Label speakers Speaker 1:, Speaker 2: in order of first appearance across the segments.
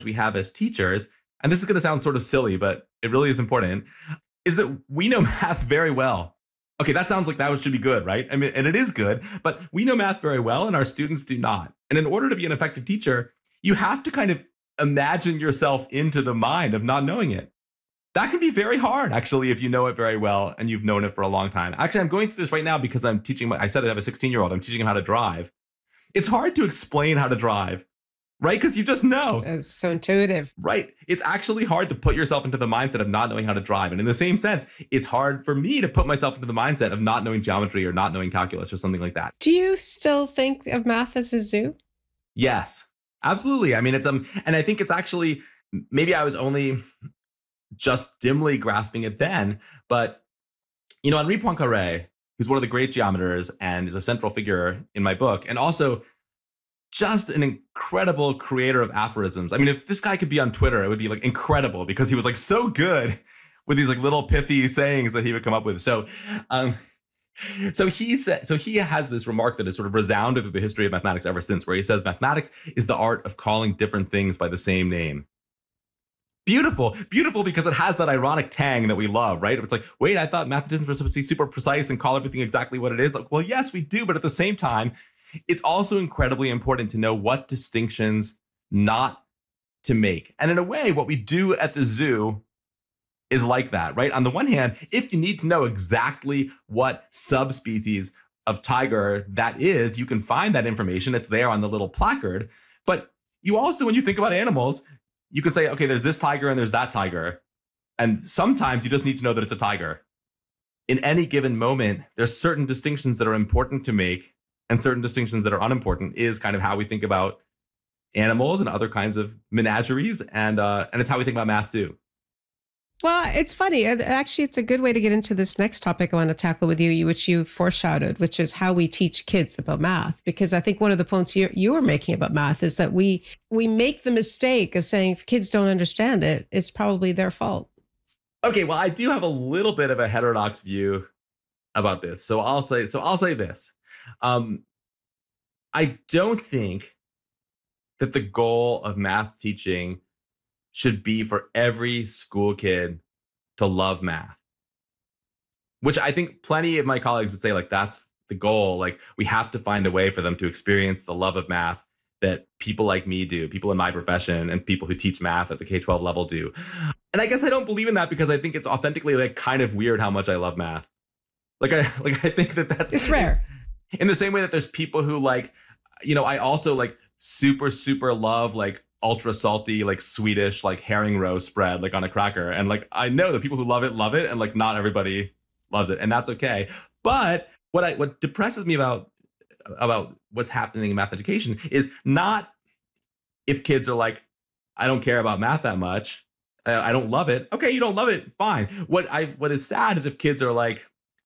Speaker 1: we have as teachers, and this is going to sound sort of silly, but it really is important, is that we know math very well. Okay, that sounds like that should be good, right? I mean, and it is good, but we know math very well and our students do not. And in order to be an effective teacher, you have to kind of imagine yourself into the mind of not knowing it. That can be very hard, actually, if you know it very well and you've known it for a long time. Actually, I'm going through this right now because I'm teaching I said I have a 16-year-old. I'm teaching him how to drive. It's hard to explain how to drive, right? Because you just know.
Speaker 2: It's so intuitive.
Speaker 1: Right. It's actually hard to put yourself into the mindset of not knowing how to drive. And in the same sense, it's hard for me to put myself into the mindset of not knowing geometry or not knowing calculus or something like that.
Speaker 2: Do you still think of math as a zoo?
Speaker 1: Yes, absolutely. I mean, it's and I think it's actually, maybe I was only just dimly grasping it then, but Henri Poincaré, who's one of the great geometers and is a central figure in my book, and also just an incredible creator of aphorisms. I mean, if this guy could be on Twitter, it would be like incredible because he was like so good with these like little pithy sayings that he would come up with. So he has this remark that has sort of resounded through the history of mathematics ever since, where he says mathematics is the art of calling different things by the same name. Beautiful because it has that ironic tang that we love, right? It's like, wait, I thought mathematicians were supposed to be super precise and call everything exactly what it is. Like, well, yes, we do. But at the same time, it's also incredibly important to know what distinctions not to make. And in a way, what we do at the zoo is like that, right? On the one hand, if you need to know exactly what subspecies of tiger that is, you can find that information. It's there on the little placard. But you also, when you think about animals, you can say, okay, there's this tiger and there's that tiger. And sometimes you just need to know that it's a tiger. In any given moment, there's certain distinctions that are important to make and certain distinctions that are unimportant is kind of how we think about animals and other kinds of menageries. And it's how we think about math too.
Speaker 2: Well, it's funny. Actually, it's a good way to get into this next topic I want to tackle with you, which you foreshadowed, which is how we teach kids about math. Because I think one of the points you were making about math is that we make the mistake of saying if kids don't understand it, it's probably their fault.
Speaker 1: Okay, well, I do have a little bit of a heterodox view about this. So I'll say this. I don't think that the goal of math teaching should be for every school kid to love math, which I think plenty of my colleagues would say, like, that's the goal. Like, we have to find a way for them to experience the love of math that people like me do, people in my profession and people who teach math at the K-12 level do. And I guess I don't believe in that because I think it's authentically like kind of weird how much I love math. I think that's
Speaker 2: it's rare.
Speaker 1: In the same way that there's people who like, I also like super love like ultra salty, like Swedish, like herring roe spread, like on a cracker. And like, I know the people who love it. And like, not everybody loves it. And that's okay. But what depresses me about what's happening in math education is not if kids are like, I don't care about math that much. I don't love it. Okay, you don't love it. Fine. What is sad is if kids are like,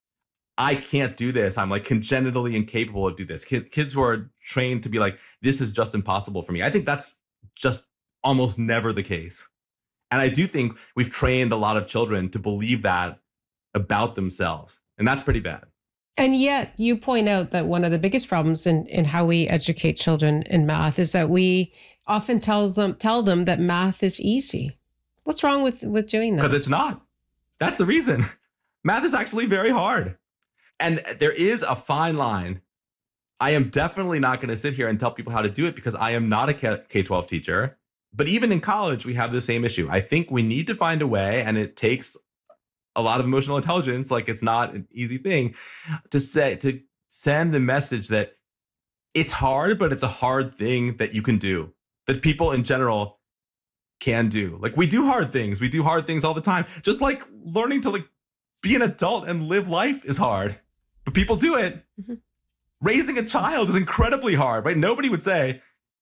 Speaker 1: I can't do this. I'm like congenitally incapable of do this. Kids who are trained to be like, this is just impossible for me. I think that's just almost never the case. And I do think we've trained a lot of children to believe that about themselves. And that's pretty bad.
Speaker 2: And yet you point out that one of the biggest problems in how we educate children in math is that we often tell them that math is easy. What's wrong with doing that?
Speaker 1: Because it's not. That's the reason. Math is actually very hard. And there is a fine line. I am definitely not going to sit here and tell people how to do it because I am not a K-12 teacher. But even in college, we have the same issue. I think we need to find a way, and it takes a lot of emotional intelligence, like it's not an easy thing, to send the message that it's hard, but it's a hard thing that you can do, that people in general can do. Like, we do hard things. We do hard things all the time. Just like learning to like be an adult and live life is hard, but people do it. Mm-hmm. Raising a child is incredibly hard, right? Nobody would say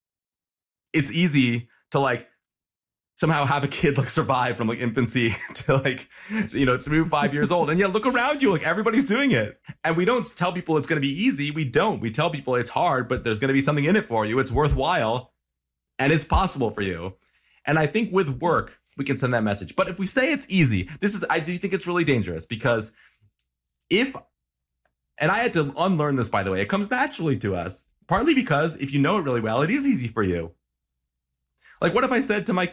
Speaker 1: it's easy to like somehow have a kid like survive from like infancy to like, through 5 years old. And yeah, look around you, like everybody's doing it. And we don't tell people it's going to be easy. We don't. We tell people it's hard, but there's going to be something in it for you. It's worthwhile and it's possible for you. And I think with work, we can send that message. But if we say it's easy, I do think it's really dangerous because and I had to unlearn this, by the way, it comes naturally to us, partly because if you know it really well, it is easy for you. Like, what if I said to my